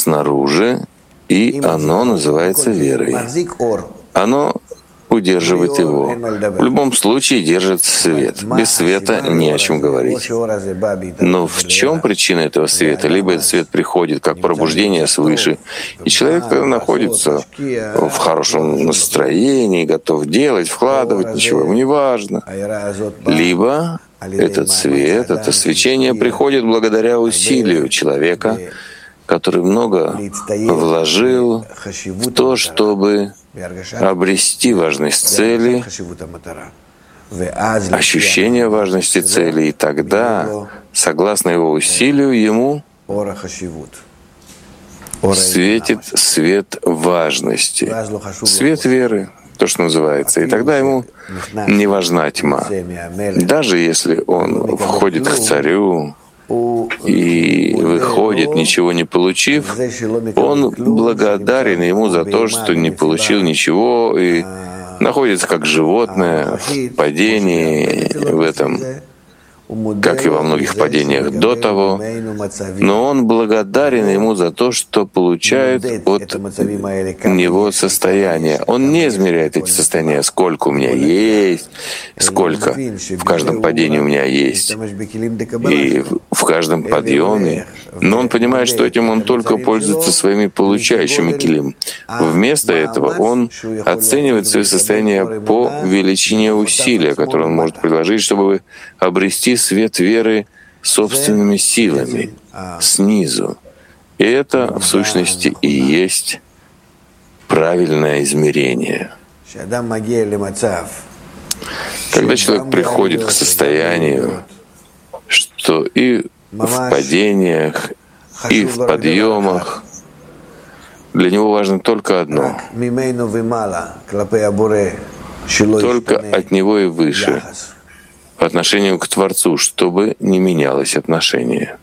снаружи, и оно называется верой. Оно удерживает его. В любом случае держит свет. Без света не о чем говорить. Но в чем причина этого света? Либо этот свет приходит как пробуждение свыше, и человек тогда находится в хорошем настроении, готов делать, вкладывать, ничего ему не важно. Либо этот свет, это свечение приходит благодаря усилию человека, который много вложил в то, чтобы обрести важность цели, ощущение важности цели, и тогда, согласно его усилию, ему светит свет важности, свет веры, то, что называется. И тогда ему не важна тьма. Даже если он входит к царю и выходит, ничего не получив, он благодарен ему за то, что не получил ничего, и находится как животное в падении в этом, как и во многих падениях до того, но он благодарен ему за то, что получает от него состояние. Он не измеряет эти состояния, сколько у меня есть, сколько в каждом падении у меня есть, и в каждом подъеме, но он понимает, что этим он только пользуется своими получающими килим. Вместо этого он оценивает свое состояние по величине усилия, которое он может приложить, чтобы обрести свет веры собственными силами, снизу. И это, в сущности, и есть правильное измерение. Когда человек приходит к состоянию, что и в падениях, и в подъемах для него важно только одно — только от него и выше, по отношению к Творцу, чтобы не менялось отношение.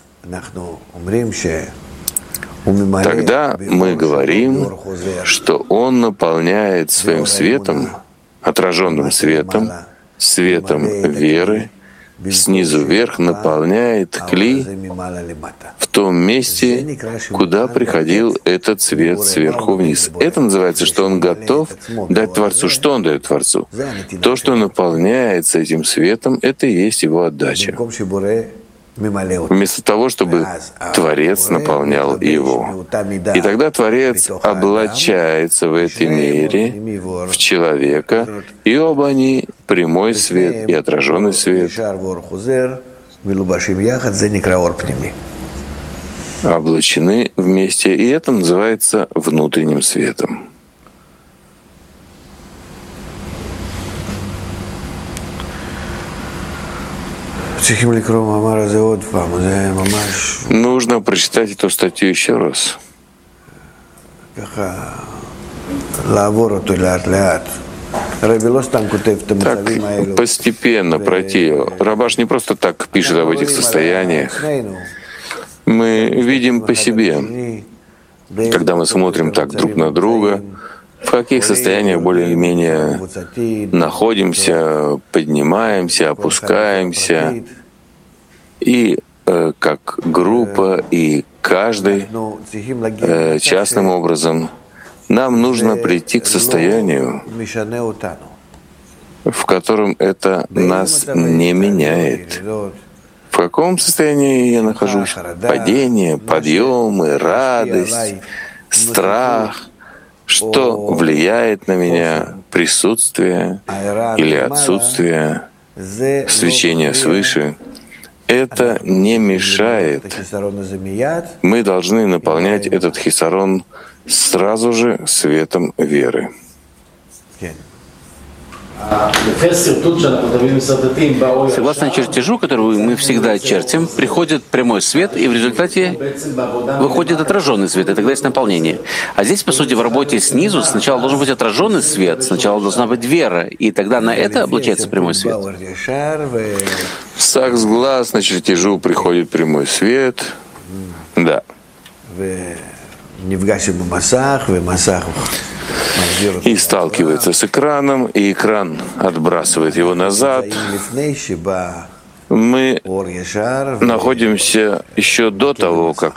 Тогда мы говорим, что Он наполняет своим светом, отраженным светом, светом веры, снизу вверх наполняет кли в том месте, куда приходил этот свет сверху вниз. Это называется, что он готов дать Творцу. Что он дает Творцу? То, что наполняется этим светом, это и есть его отдача. Вместо того, чтобы Творец наполнял его. И тогда Творец облачается в этой мере в человека, и оба они — прямой свет и отраженный свет — облачены вместе, и это называется внутренним светом. Нужно прочитать эту статью еще раз. Так, постепенно пройти ее. Рабаш не просто так пишет об этих состояниях. Мы видим по себе, когда мы смотрим так друг на друга, в каких состояниях более-менее находимся, поднимаемся, опускаемся, и как группа, и каждый частным образом. Нам нужно прийти к состоянию, в котором это нас не меняет. В каком состоянии я нахожусь? Падение, подъемы, радость, страх. Что влияет на меня? Присутствие или отсутствие, свечения свыше? Это не мешает. Мы должны наполнять этот хисарон сразу же светом веры. Согласно чертежу, который мы всегда чертим, приходит прямой свет, и в результате выходит отраженный свет, и тогда есть наполнение. А здесь, по сути, в работе снизу сначала должен быть отраженный свет, сначала должна быть вера, и тогда на это облачается прямой свет. Согласно чертежу приходит прямой свет. Да. И сталкивается с экраном, и экран отбрасывает его назад. Мы находимся еще до того, как